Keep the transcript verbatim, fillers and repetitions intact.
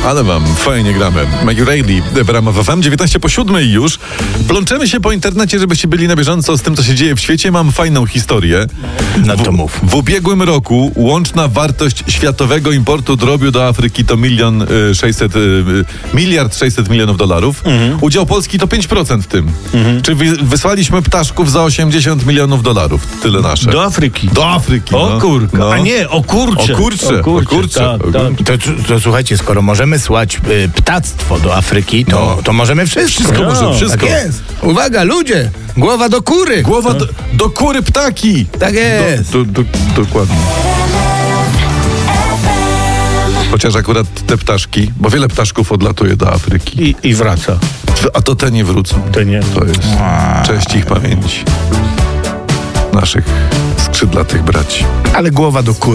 Ale mam, fajnie gramy. Maggie Reilly w ramach F M, dziewiętnaście po siódmej już. Plączemy się po internecie, żebyście byli na bieżąco z tym, co się dzieje w świecie. Mam fajną historię. No to mów. W, w ubiegłym roku łączna wartość światowego importu drobiu do Afryki to milion sześćset, miliard sześćset milionów dolarów. Mhm. Udział Polski to pięć procent w tym. Mhm. Czy wy, wysłaliśmy ptaszków za osiemdziesiąt milionów dolarów. Tyle nasze. Do Afryki. Do Afryki. O no. kurka. No. A nie, o kurcze. O kurcze. O kurcze, o kurcze. tak, O tak. kurcze. To, to słuchajcie, skoro możemy słać y, ptactwo do Afryki, to, No. to możemy wszystko. Wszystko no, może, wszystko. Tak jest. Uwaga, ludzie, głowa do kury. Głowa do, do kury ptaki. Tak jest. Do, do, do, dokładnie. Chociaż akurat te ptaszki, bo wiele ptaszków odlatuje do Afryki. I, i wraca. A to te nie wrócą. Te nie. To jest cześć ich pamięci. Naszych skrzydlatych braci. Ale głowa do kury.